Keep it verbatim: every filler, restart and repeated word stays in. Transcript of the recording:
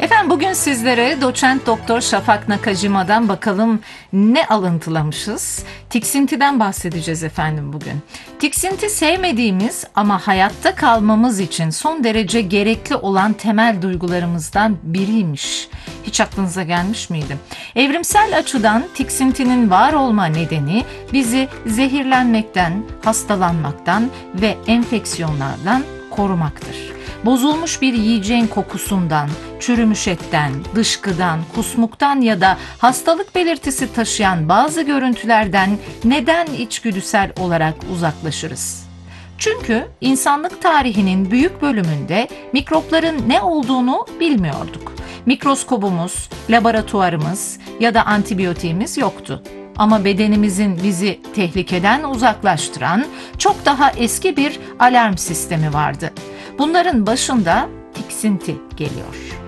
Efendim bugün sizlere doçent doktor Şafak Nakajima'dan bakalım ne alıntılamışız? Tiksintiden bahsedeceğiz efendim bugün. Tiksinti sevmediğimiz ama hayatta kalmamız için son derece gerekli olan temel duygularımızdan biriymiş. Hiç aklınıza gelmiş miydi? Evrimsel açıdan tiksintinin var olma nedeni bizi zehirlenmekten, hastalanmaktan ve enfeksiyonlardan korumaktır. Bozulmuş bir yiyeceğin kokusundan, çürümüş etten, dışkıdan, kusmuktan ya da hastalık belirtisi taşıyan bazı görüntülerden neden içgüdüsel olarak uzaklaşırız? Çünkü insanlık tarihinin büyük bölümünde mikropların ne olduğunu bilmiyorduk. Mikroskobumuz, laboratuvarımız ya da antibiyotiğimiz yoktu. Ama bedenimizin bizi tehlikeden uzaklaştıran çok daha eski bir alarm sistemi vardı. Bunların başında tiksinti geliyor.